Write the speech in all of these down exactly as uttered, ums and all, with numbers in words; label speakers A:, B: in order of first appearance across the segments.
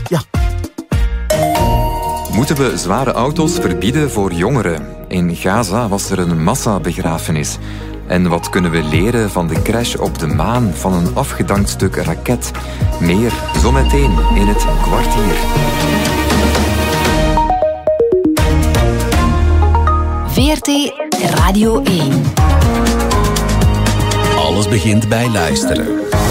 A: Ja.
B: Moeten we zware auto's verbieden voor jongeren? In Gaza was er een massabegrafenis. En wat kunnen we leren van de crash op de maan van een afgedankt stuk raket? Meer zometeen in het kwartier.
C: V R T Radio één.
A: Alles begint bij luisteren.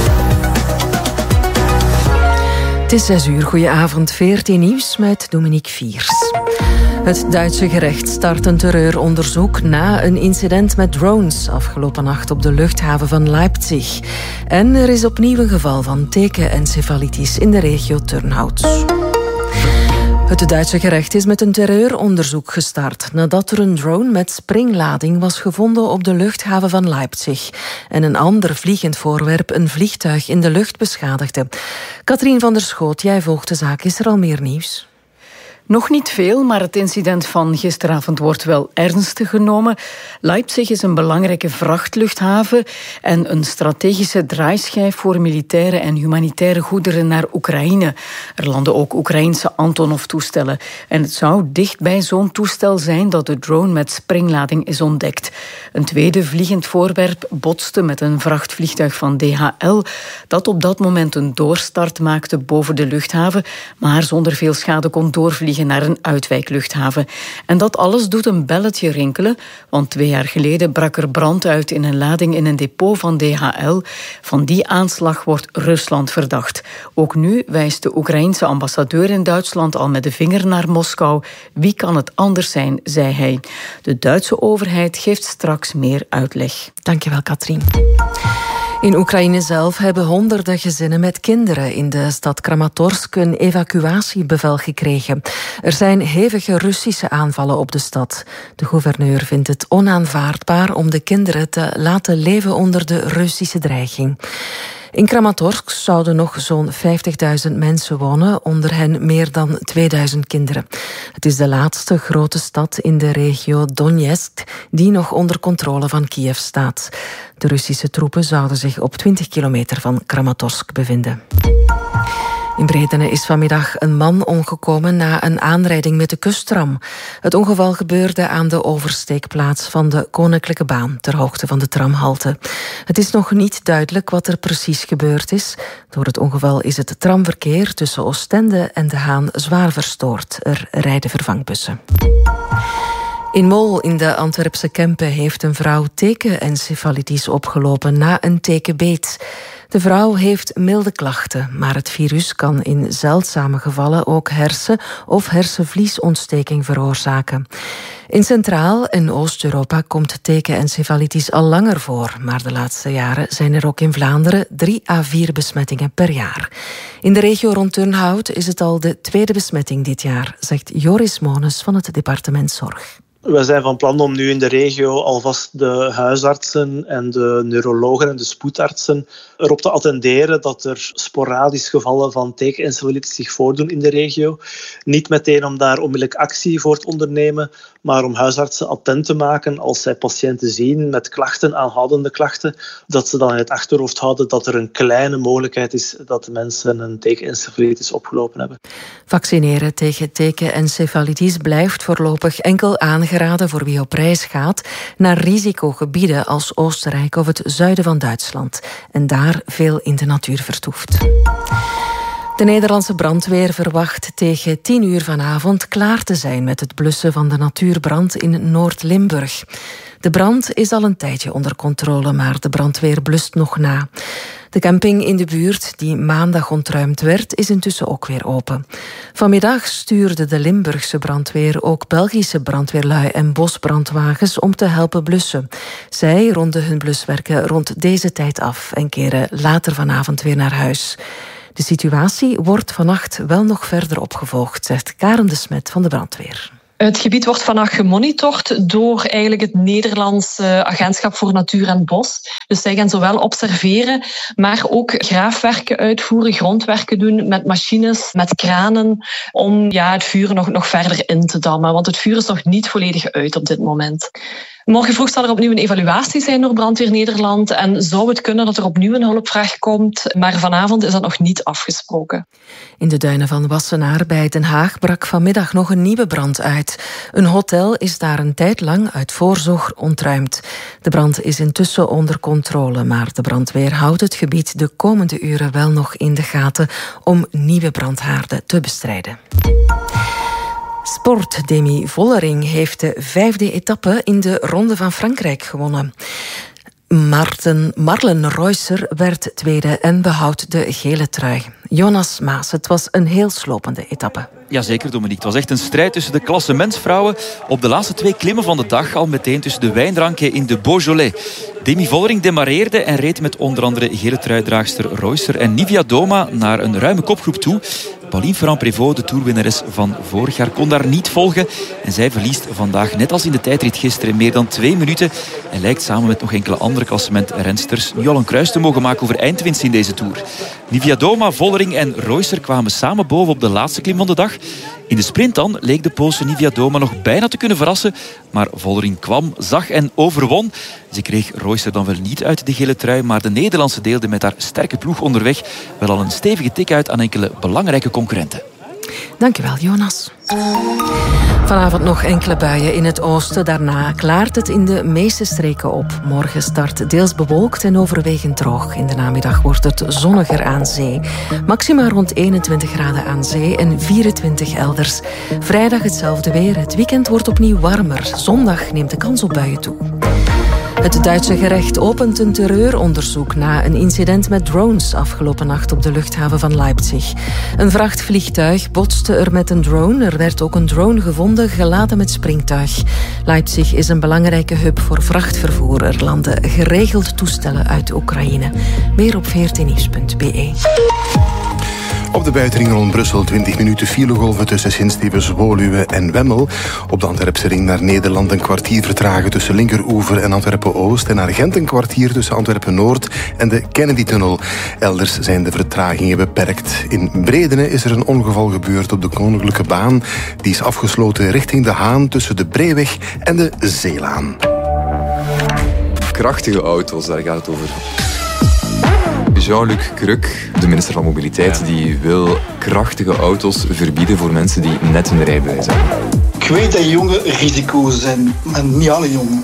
D: Het is zes uur. Goedenavond. V R T Nieuws met Dominique Viers. Het Duitse gerecht start een terreuronderzoek na een incident met drones afgelopen nacht op de luchthaven van Leipzig. En er is opnieuw een geval van tekenencefalitis in de regio Turnhout. Het Duitse gerecht is met een terreuronderzoek gestart nadat er een drone met springlading was gevonden op de luchthaven van Leipzig en een ander vliegend voorwerp een vliegtuig in de lucht beschadigde. Katrien van der Schoot, jij volgt de zaak. Is er al meer nieuws?
E: Nog niet veel, maar het incident van gisteravond wordt wel ernstig genomen. Leipzig is een belangrijke vrachtluchthaven en een strategische draaischijf voor militaire en humanitaire goederen naar Oekraïne. Er landen ook Oekraïense Antonov-toestellen. En het zou dicht bij zo'n toestel zijn dat de drone met springlading is ontdekt. Een tweede vliegend voorwerp botste met een vrachtvliegtuig van D H L dat op dat moment een doorstart maakte boven de luchthaven, maar zonder veel schade kon doorvliegen naar een uitwijkluchthaven. En dat alles doet een belletje rinkelen, want twee jaar geleden brak er brand uit in een lading in een depot van D H L. Van die aanslag wordt Rusland verdacht. Ook nu wijst de Oekraïense ambassadeur in Duitsland al met de vinger naar Moskou. Wie kan het anders zijn, zei hij. De Duitse overheid geeft straks meer uitleg.
D: Dankjewel, Katrien. In Oekraïne zelf hebben honderden gezinnen met kinderen in de stad Kramatorsk een evacuatiebevel gekregen. Er zijn hevige Russische aanvallen op de stad. De gouverneur vindt het onaanvaardbaar om de kinderen te laten leven onder de Russische dreiging. In Kramatorsk zouden nog zo'n vijftigduizend mensen wonen, onder hen meer dan tweeduizend kinderen. Het is de laatste grote stad in de regio Donetsk die nog onder controle van Kiev staat. De Russische troepen zouden zich op twintig kilometer van Kramatorsk bevinden. In Bredene is vanmiddag een man omgekomen na een aanrijding met de kusttram. Het ongeval gebeurde aan de oversteekplaats van de Koninklijke Baan, ter hoogte van de tramhalte. Het is nog niet duidelijk wat er precies gebeurd is. Door het ongeval is het tramverkeer tussen Oostende en De Haan zwaar verstoord. Er rijden vervangbussen. In Mol in de Antwerpse Kempen heeft een vrouw tekenencefalitis opgelopen na een tekenbeet. De vrouw heeft milde klachten, maar het virus kan in zeldzame gevallen ook hersen- of hersenvliesontsteking veroorzaken. In Centraal- en Oost-Europa komt tekenencefalitis al langer voor, maar de laatste jaren zijn er ook in Vlaanderen drie à vier besmettingen per jaar. In de regio rond Turnhout is het al de tweede besmetting dit jaar, zegt Joris Mones van het departement Zorg.
F: We zijn van plan om nu in de regio alvast de huisartsen en de neurologen en de spoedartsen erop te attenderen dat er sporadisch gevallen van tekenencefalitis zich voordoen in de regio. Niet meteen om daar onmiddellijk actie voor te ondernemen, maar om huisartsen attent te maken als zij patiënten zien met klachten, aanhoudende klachten, dat ze dan in het achterhoofd houden dat er een kleine mogelijkheid is dat de mensen een tekenencefalitis opgelopen hebben.
D: Vaccineren tegen tekenencefalitis blijft voorlopig enkel aangeraden voor wie op reis gaat naar risicogebieden als Oostenrijk of het zuiden van Duitsland en daar veel in de natuur vertoeft. De Nederlandse brandweer verwacht tegen tien uur vanavond klaar te zijn met het blussen van de natuurbrand in Noord-Limburg. De brand is al een tijdje onder controle, maar de brandweer blust nog na. De camping in de buurt, die maandag ontruimd werd, is intussen ook weer open. Vanmiddag stuurde de Limburgse brandweer ook Belgische brandweerlui en bosbrandwagens om te helpen blussen. Zij ronden hun bluswerken rond deze tijd af en keren later vanavond weer naar huis. De situatie wordt vannacht wel nog verder opgevolgd, zegt Karen de Smet van de brandweer.
G: Het gebied wordt vannacht gemonitord door eigenlijk het Nederlandse Agentschap voor Natuur en Bos. Dus zij gaan zowel observeren, maar ook graafwerken uitvoeren, grondwerken doen met machines, met kranen, om ja, het vuur nog, nog verder in te dammen. Want het vuur is nog niet volledig uit op dit moment. Morgen vroeg zal er opnieuw een evaluatie zijn door Brandweer Nederland en zou het kunnen dat er opnieuw een hulpvraag komt, maar vanavond is dat nog niet afgesproken.
D: In de duinen van Wassenaar bij Den Haag brak vanmiddag nog een nieuwe brand uit. Een hotel is daar een tijd lang uit voorzorg ontruimd. De brand is intussen onder controle, maar de brandweer houdt het gebied de komende uren wel nog in de gaten om nieuwe brandhaarden te bestrijden. Sport. Demi Vollering heeft de vijfde etappe in de Ronde van Frankrijk gewonnen. Maarten Marlen Reusser werd tweede en behoudt de gele trui. Jonas Maas, het was een heel slopende etappe.
H: Jazeker, Dominique. Het was echt een strijd tussen de klassementsvrouwen op de laatste twee klimmen van de dag, al meteen tussen de wijnranken in de Beaujolais. Demi Vollering demareerde en reed met onder andere gele truidraagster Reusser en Nivia Doma naar een ruime kopgroep toe. Pauline Ferrand-Prévot, de toerwinnares van vorig jaar, kon daar niet volgen. En zij verliest vandaag, net als in de tijdrit gisteren, meer dan twee minuten. En lijkt samen met nog enkele andere klassementrensters nu al een kruis te mogen maken over eindwinst in deze Tour. Nivia Doma, Vollering en Reusser kwamen samen boven op de laatste klim van de dag. In de sprint dan leek de Poolse Nivia Doma nog bijna te kunnen verrassen. Maar Vollering kwam, zag en overwon. Ze kreeg Reusser dan wel niet uit de gele trui, maar de Nederlandse deelde met haar sterke ploeg onderweg wel al een stevige tik uit aan enkele belangrijke concurrenten.
D: Dankjewel, Jonas. Vanavond nog enkele buien in het oosten. Daarna klaart het in de meeste streken op. Morgen start deels bewolkt en overwegend droog. In de namiddag wordt het zonniger aan zee. Maxima rond eenentwintig graden aan zee en vierentwintig elders. Vrijdag hetzelfde weer. Het weekend wordt opnieuw warmer. Zondag neemt de kans op buien toe. Het Duitse gerecht opent een terreuronderzoek na een incident met drones afgelopen nacht op de luchthaven van Leipzig. Een vrachtvliegtuig botste er met een drone. Er werd ook een drone gevonden, geladen met springtuig. Leipzig is een belangrijke hub voor vrachtvervoer. Er landen geregeld toestellen uit Oekraïne. Meer op veertien nieuws punt b e.
I: Op de buitenring rond Brussel twintig minuten filogolven tussen Sint-Stevens, Woluwe en Wemmel. Op de Antwerpse ring naar Nederland een kwartier vertragen tussen Linkeroever en Antwerpen-Oost. En naar Gent een kwartier tussen Antwerpen-Noord en de Kennedy-tunnel. Elders zijn de vertragingen beperkt. In Bredene is er een ongeval gebeurd op de Koninklijke Baan. Die is afgesloten richting de Haan tussen de Breeweg en de Zeelaan.
B: Krachtige auto's, daar gaat het over. Jean-Luc Crux, de minister van Mobiliteit, die wil krachtige auto's verbieden voor mensen die net een rijbewijs hebben.
J: Ik weet dat jongen risico's zijn, maar niet alle jongen.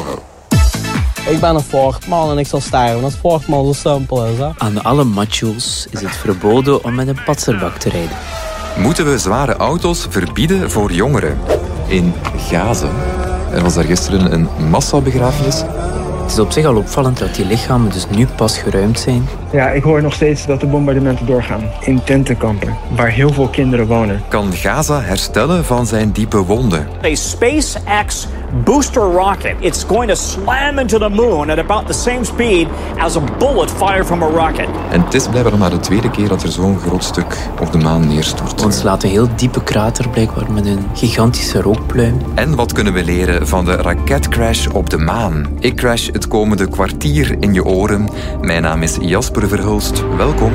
K: Ik ben een Ford-man en ik zal sterven als Ford-man zo simpel is. Hè?
L: Aan alle macho's is het verboden om met een patserbak te rijden.
B: Moeten we zware auto's verbieden voor jongeren? In Gaza. Er was daar gisteren een massabegrafenis.
L: Het is op zich al opvallend dat die lichamen dus nu pas geruimd zijn.
M: Ja, ik hoor nog steeds dat de bombardementen doorgaan. In tentenkampen, waar heel veel kinderen wonen.
B: Kan Gaza herstellen van zijn diepe wonden?
N: A SpaceX booster rocket. It's going to slam into the moon at about the same speed as a bullet fired from a rocket.
B: En het is blijkbaar maar de tweede keer dat er zo'n groot stuk op de maan neerstort.
L: Want ze laten een heel diepe krater blijkbaar met een gigantische rookpluim.
B: En wat kunnen we leren van de raketcrash op de maan? Ik crash het komende kwartier in je oren. Mijn naam is Jasper Verhulst. Welkom.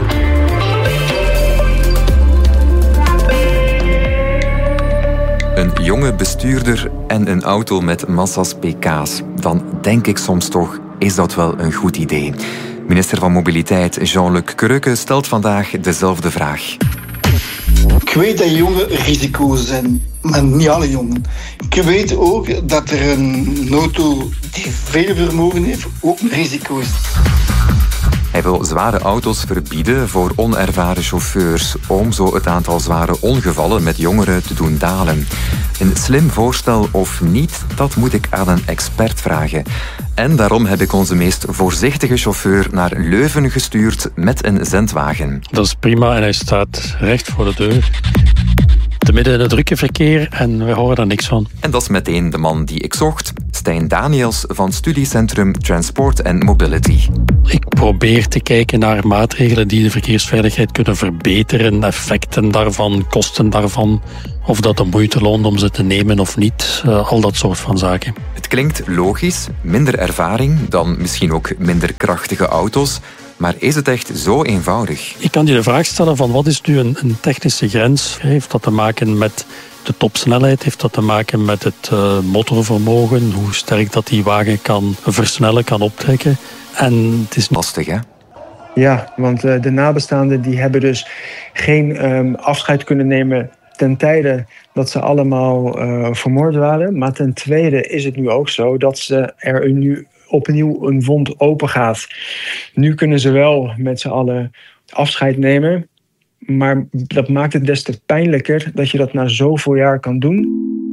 B: Een jonge bestuurder en een auto met massa's pk's. Dan denk ik soms toch, is dat wel een goed idee? Minister van Mobiliteit Jean-Luc Crux stelt vandaag dezelfde vraag.
J: Ik weet dat jongen risico's zijn, maar niet alle jongen. Ik weet ook dat er een auto die veel vermogen heeft ook een risico is.
B: Hij wil zware auto's verbieden voor onervaren chauffeurs, om zo het aantal zware ongevallen met jongeren te doen dalen. Een slim voorstel of niet, dat moet ik aan een expert vragen. En daarom heb ik onze meest voorzichtige chauffeur naar Leuven gestuurd met een zendwagen.
O: Dat is prima en hij staat recht voor de deur. Te midden in het drukke verkeer en we horen daar niks van.
B: En dat is meteen de man die ik zocht. Stijn Daniels van Studiecentrum Transport and Mobility.
O: Ik probeer te kijken naar maatregelen die de verkeersveiligheid kunnen verbeteren, effecten daarvan, kosten daarvan, of dat de moeite loont om ze te nemen of niet, uh, al dat soort van zaken.
B: Het klinkt logisch, minder ervaring, dan misschien ook minder krachtige auto's. Maar is het echt zo eenvoudig?
O: Ik kan je de vraag stellen van wat is nu een, een technische grens? Heeft dat te maken met de topsnelheid? Heeft dat te maken met het uh, motorvermogen? Hoe sterk dat die wagen kan versnellen, kan optrekken? En het is
B: lastig, hè?
M: Ja, want uh, de nabestaanden die hebben dus geen um, afscheid kunnen nemen ten tijde dat ze allemaal uh, vermoord waren. Maar ten tweede is het nu ook zo dat ze er nu opnieuw een wond open gaat. Nu kunnen ze wel met z'n allen afscheid nemen. Maar dat maakt het des te pijnlijker dat je dat na zoveel jaar kan doen.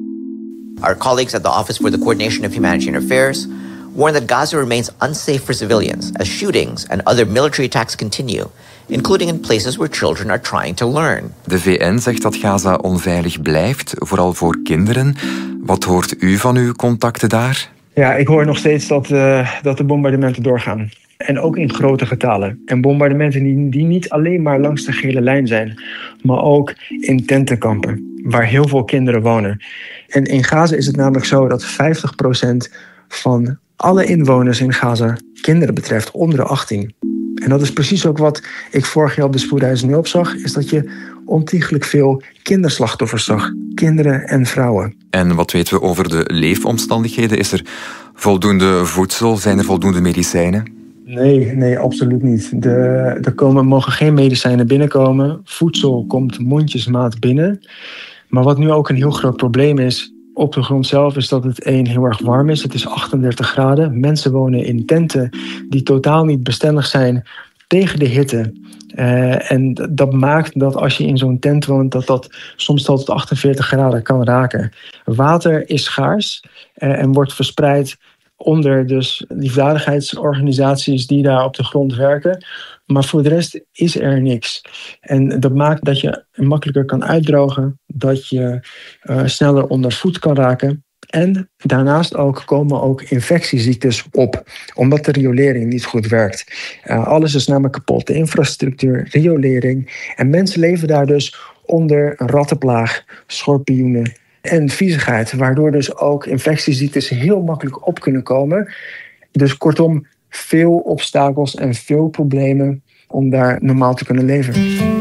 P: Our colleagues at the Office for the Coordination of Humanitarian Affairs warn that Gaza remains unsafe for civilians as shootings and other military attacks continue, including in places where children are trying to learn.
B: De V N zegt dat Gaza onveilig blijft, vooral voor kinderen. Wat hoort u van uw contacten daar?
M: Ja, ik hoor nog steeds dat, uh, dat de bombardementen doorgaan. En ook in grote getalen. En bombardementen die, die niet alleen maar langs de gele lijn zijn, maar ook in tentenkampen, waar heel veel kinderen wonen. En in Gaza is het namelijk zo dat vijftig procent van alle inwoners in Gaza kinderen betreft, onder de achttien. En dat is precies ook wat ik vorig jaar op de spoedhuizen nu opzag, is dat je ontiegelijk veel kinderslachtoffers zag. Kinderen en vrouwen.
B: En wat weten we over de leefomstandigheden? Is er voldoende voedsel? Zijn er voldoende medicijnen?
M: Nee, nee, absoluut niet. De, er komen, mogen geen medicijnen binnenkomen. Voedsel komt mondjesmaat binnen. Maar wat nu ook een heel groot probleem is op de grond zelf, is dat het één heel erg warm is. Het is achtendertig graden. Mensen wonen in tenten die totaal niet bestendig zijn tegen de hitte. Uh, en dat maakt dat als je in zo'n tent woont, dat dat soms tot achtenveertig graden kan raken. Water is schaars uh, en wordt verspreid onder dus liefdadigheidsorganisaties die daar op de grond werken. Maar voor de rest is er niks. En dat maakt dat je makkelijker kan uitdrogen, dat je uh, sneller onder voet kan raken. En daarnaast ook komen ook infectieziektes op, omdat de riolering niet goed werkt. Uh, alles is namelijk kapot, de infrastructuur, riolering. En mensen leven daar dus onder een rattenplaag, schorpioenen en viezigheid, waardoor dus ook infectieziektes heel makkelijk op kunnen komen. Dus kortom, veel obstakels en veel problemen om daar normaal te kunnen leven.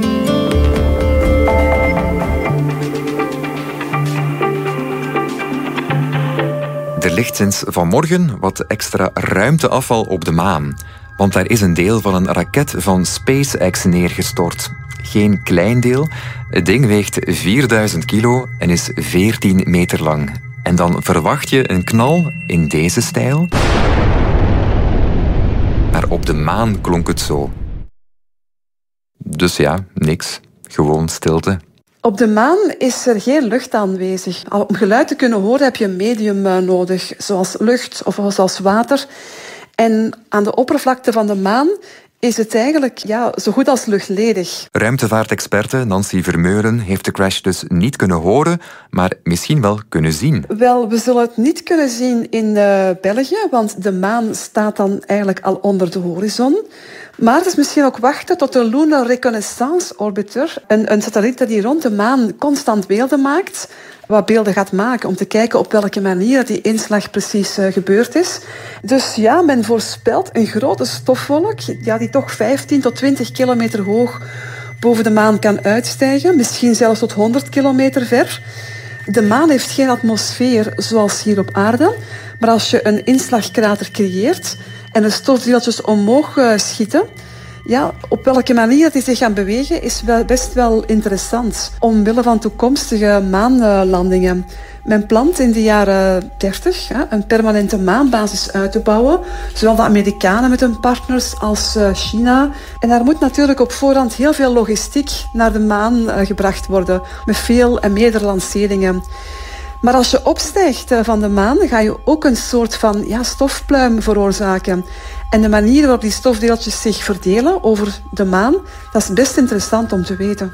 B: Er ligt sinds vanmorgen wat extra ruimteafval op de maan. Want daar is een deel van een raket van SpaceX neergestort. Geen klein deel. Het ding weegt vierduizend kilo en is veertien meter lang. En dan verwacht je een knal in deze stijl. Maar op de maan klonk het zo. Dus ja, niks. Gewoon stilte.
Q: Op de maan is er geen lucht aanwezig. Om geluid te kunnen horen heb je een medium nodig, zoals lucht of zoals water. En aan de oppervlakte van de maan is het eigenlijk ja, zo goed als luchtledig.
B: Ruimtevaartexperte Nancy Vermeulen heeft de crash dus niet kunnen horen, maar misschien wel kunnen zien.
Q: Wel, we zullen het niet kunnen zien in uh, België, want de maan staat dan eigenlijk al onder de horizon. Maar het is misschien ook wachten tot de Lunar Reconnaissance Orbiter, een, een satelliet die rond de maan constant beelden maakt, wat beelden gaat maken om te kijken op welke manier die inslag precies uh, gebeurd is. Dus ja, men voorspelt een grote stofwolk ja, die toch vijftien tot twintig kilometer hoog boven de maan kan uitstijgen, misschien zelfs tot honderd kilometer ver. De maan heeft geen atmosfeer zoals hier op aarde, maar als je een inslagkrater creëert en de stofdeeltjes omhoog uh, schieten, ja, op welke manier die zich gaan bewegen is wel best wel interessant. Omwille van toekomstige maanlandingen. Men plant in de jaren dertig hè, een permanente maanbasis uit te bouwen. Zowel de Amerikanen met hun partners als uh, China. En daar moet natuurlijk op voorhand heel veel logistiek naar de maan uh, gebracht worden. Met veel en meerdere lanceringen. Maar als je opstijgt uh, van de maan, ga je ook een soort van ja, stofpluim veroorzaken. En de manier waarop die stofdeeltjes zich verdelen over de maan, dat is best interessant om te weten.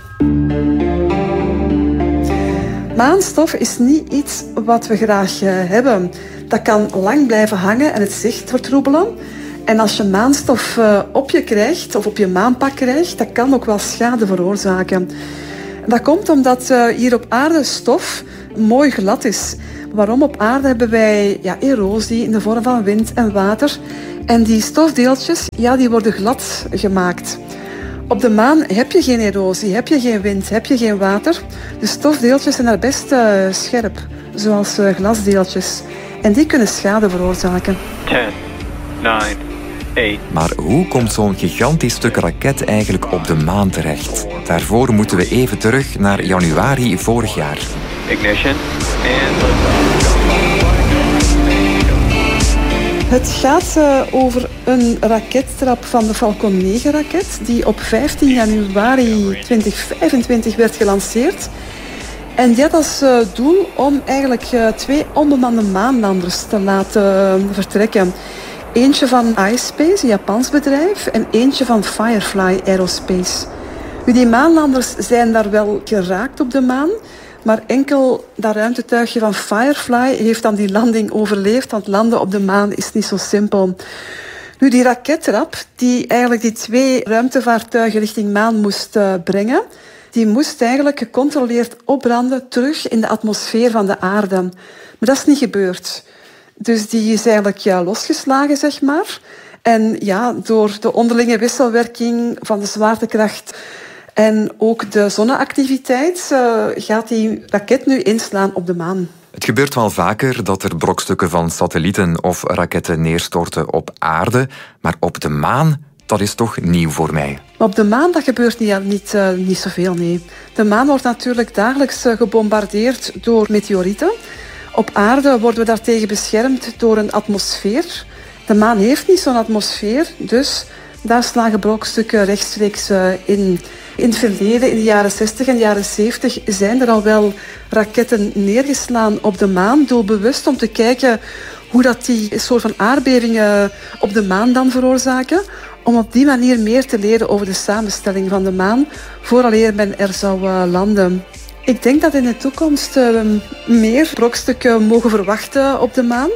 Q: Maanstof is niet iets wat we graag uh, hebben. Dat kan lang blijven hangen en het zicht vertroebelen. En als je maanstof uh, op je krijgt, of op je maanpak krijgt, dat kan ook wel schade veroorzaken. Dat komt omdat uh, hier op aarde stof mooi glad is. Waarom? Op aarde hebben wij ja, erosie in de vorm van wind en water. En die stofdeeltjes ja, die worden glad gemaakt. Op de maan heb je geen erosie, heb je geen wind, heb je geen water. De stofdeeltjes zijn daar best uh, scherp, zoals uh, glasdeeltjes. En die kunnen schade veroorzaken.
R: tien, negen, acht.
B: Maar hoe komt zo'n gigantisch stuk raket eigenlijk op de maan terecht? Daarvoor moeten we even terug naar januari vorig jaar.
R: Ignition and
Q: Het gaat uh, over een rakettrap van de Falcon negen raket die op vijftien januari tweeduizend vijfentwintig werd gelanceerd. En die had als uh, doel om eigenlijk uh, twee onbemande maanlanders te laten vertrekken. Eentje van iSpace, een Japans bedrijf, en eentje van Firefly Aerospace. Nu, die maanlanders zijn daar wel geraakt op de maan, maar enkel dat ruimtetuigje van Firefly heeft dan die landing overleefd, want landen op de maan is niet zo simpel. Nu, die rakettrap die eigenlijk die twee ruimtevaartuigen richting maan moest uh, brengen, die moest eigenlijk gecontroleerd opbranden terug in de atmosfeer van de aarde. Maar dat is niet gebeurd. Dus die is eigenlijk ja, losgeslagen, zeg maar. En ja, door de onderlinge wisselwerking van de zwaartekracht en ook de zonneactiviteit uh, gaat die raket nu inslaan op de maan.
B: Het gebeurt wel vaker dat er brokstukken van satellieten of raketten neerstorten op aarde, maar op de maan, dat is toch nieuw voor mij.
Q: Maar op de maan dat gebeurt niet, niet, uh, niet zoveel, nee. De maan wordt natuurlijk dagelijks uh, gebombardeerd door meteorieten. Op aarde worden we daartegen beschermd door een atmosfeer. De maan heeft niet zo'n atmosfeer, dus daar slagen brokstukken rechtstreeks uh, in. In het verleden, in de jaren zestig en jaren zeventig, zijn er al wel raketten neergeslaan op de maan, doelbewust om te kijken hoe dat die soort van aardbevingen op de maan dan veroorzaken, om op die manier meer te leren over de samenstelling van de maan, vooraleer men er zou uh, landen. Ik denk dat in de toekomst uh, meer brokstukken mogen verwachten op de maan,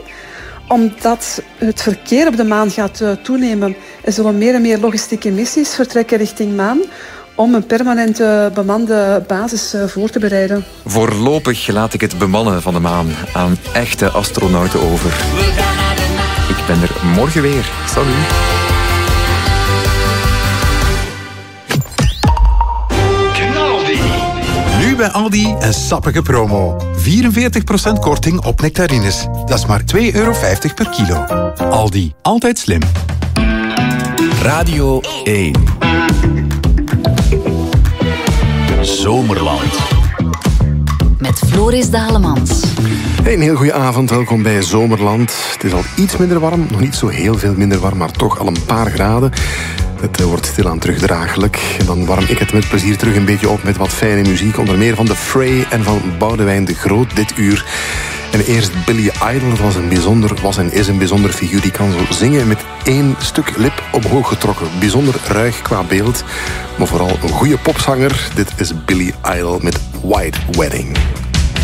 Q: omdat het verkeer op de maan gaat uh, toenemen. Er zullen meer en meer logistieke missies vertrekken richting maan, om een permanente bemande basis voor te bereiden.
B: Voorlopig laat ik het bemannen van de maan aan echte astronauten over. Ik ben er morgen weer. Salut.
S: Nu bij Aldi een sappige promo. vierenveertig procent korting op nectarines. Dat is maar twee euro vijftig per kilo. Aldi, altijd slim.
A: Radio één. Zomerland.
C: Met Floris Dalemans.
I: Hey, een heel goede avond, welkom bij Zomerland. Het is al iets minder warm, nog niet zo heel veel minder warm, maar toch al een paar graden. Het wordt stilaan terugdraaglijk. En dan warm ik het met plezier terug een beetje op met wat fijne muziek. Onder meer van The Fray en van Boudewijn de Groot dit uur. En eerst Billy Idol, dat was, een bijzonder, was en is een bijzonder figuur. Die kan zo zingen met één stuk lip omhoog getrokken. Bijzonder ruig qua beeld, maar vooral een goede popzanger. Dit is Billy Idol met White Wedding.